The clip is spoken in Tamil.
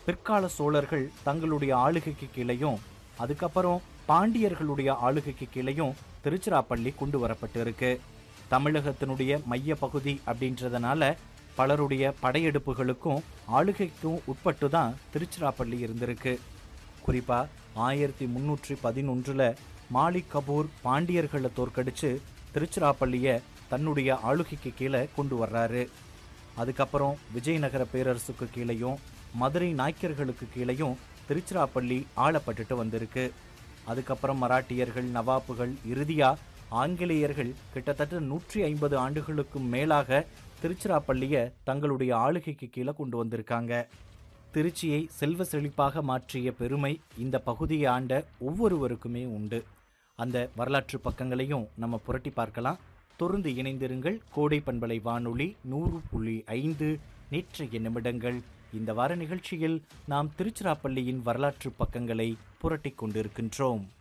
பிற்கால சோழர்கள் தங்களுடைய ஆளுகைக்கு கீழையும் அதுக்கப்புறம் பாண்டியர்களுடைய ஆளுகைக்கு கீழையும் திருச்சிராப்பள்ளி கொண்டு வரப்பட்டு இருக்கு. தமிழகத்தினுடைய மைய பகுதி அப்படின்றதுனால பலருடைய படையெடுப்புகளுக்கும் ஆளுகைக்கும் உட்பட்டு தான் திருச்சிராப்பள்ளி இருந்திருக்கு. குறிப்பா 1311 மாலிக் கபூர் பாண்டியர்களை தோற்கடிச்சு திருச்சிராப்பள்ளிய தன்னுடைய ஆளுகைக்கு கீழே கொண்டு வர்றாரு. அதுக்கப்புறம் விஜயநகர பேரரசுக்கு கீழையும் மதுரை நாயக்கர்களுக்கு கீழையும் திருச்சிராப்பள்ளி ஆளப்பட்டுட்டு வந்திருக்கு. அதுக்கப்புறம் மராட்டியர்கள், நவாப்புகள், இறுதியா ஆங்கிலேயர்கள் கிட்டத்தட்ட 150 ஆண்டுகளுக்கும் மேலாக திருச்சிராப்பள்ளிய தங்களுடைய ஆளுகைக்கு கீழே கொண்டு வந்திருக்காங்க. திருச்சியை செல்வ செழிப்பாக மாற்றிய பெருமை இந்த பகுதியை ஆண்ட ஒவ்வொருவருக்குமே உண்டு. அந்த வரலாற்று பக்கங்களையும் நம்ம புரட்டி பார்க்கலாம். தொடர்ந்து இணைந்திருங்கள். கோடை பண்பலை வானொலி 100.5 நேற்றைய நிமிடங்கள். இந்த வார நிகழ்ச்சியில் நாம் திருச்சிராப்பள்ளியின் வரலாற்று பக்கங்களை புரட்டி கொண்டிருக்கின்றோம்.